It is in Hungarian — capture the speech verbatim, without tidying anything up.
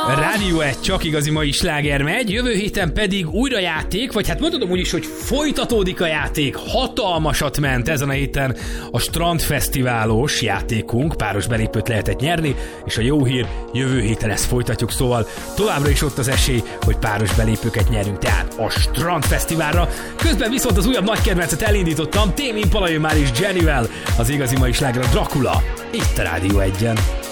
Rádió egy csak igazi mai sláger megy, jövő héten pedig újra játék, vagy hát mondhatom úgy is, hogy folytatódik a játék, hatalmasat ment ezen a héten a Strandfesztiválos játékunk, páros belépőt lehetett nyerni, és a jó hír, jövő héten ezt folytatjuk, szóval továbbra is ott az esély, hogy páros belépőket nyerünk, tehát a Strandfesztiválra. Közben viszont az újabb nagy kedvencet elindítottam, Tame Impala jön már is Jennyvel, az igazi mai sláger a Dracula, itt a Rádió egyen.